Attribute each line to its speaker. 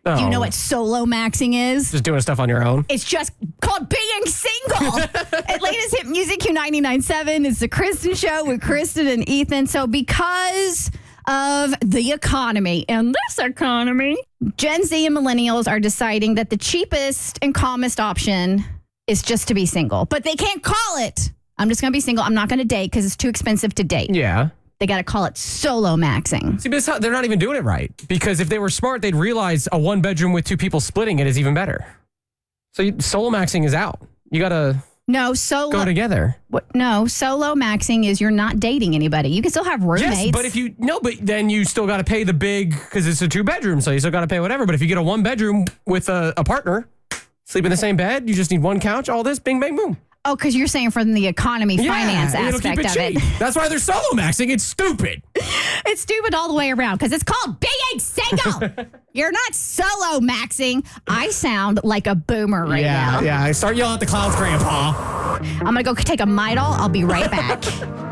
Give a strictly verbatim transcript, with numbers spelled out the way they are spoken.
Speaker 1: Oh.
Speaker 2: Do you know what solo maxing is?
Speaker 1: Just doing stuff on your own.
Speaker 2: It's just called being single. Atlanta's Hit Music Q ninety-nine point seven. It's the Kristen Show with Kristen and Ethan. So because of the economy, and this economy, Gen Z and millennials are deciding that the cheapest and calmest option is just to be single. But they can't call it, I'm just going to be single. I'm not going to date because it's too expensive to date.
Speaker 1: Yeah.
Speaker 2: They got to call it solo maxing.
Speaker 1: See, but it's not, they're not even doing it right. Because if they were smart, they'd realize a one bedroom with two people splitting it is even better. So you, solo maxing is out. You got to
Speaker 2: No, solo.
Speaker 1: go together.
Speaker 2: What, no, solo maxing is you're not dating anybody. You can still have roommates.
Speaker 1: Yes, but if you, no, but then you still got to pay the big, because it's a two bedroom, so you still got to pay whatever. But if you get a one bedroom with a, a partner, sleep in the same bed, you just need one couch, all this, bing, bang, boom.
Speaker 2: Oh, because you're saying from the economy finance
Speaker 1: it'll
Speaker 2: aspect
Speaker 1: keep it
Speaker 2: of
Speaker 1: cheap.
Speaker 2: it.
Speaker 1: That's why they're solo maxing. It's stupid.
Speaker 2: It's stupid all the way around because it's called being single. You're not solo maxing. I sound like a boomer right
Speaker 1: yeah,
Speaker 2: now.
Speaker 1: yeah. I start yelling at the clouds, Grandpa.
Speaker 2: I'm going to go take a Midol. I'll be right back.